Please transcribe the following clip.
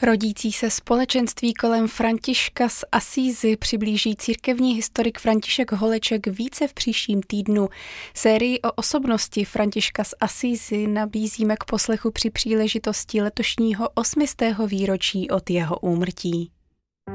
Rodící se společenství kolem Františka z Asízy přiblíží církevní historik František Holeček více v příštím týdnu. Sérii o osobnosti Františka z Asízy nabízíme k poslechu při příležitosti letošního 800. výročí od jeho úmrtí.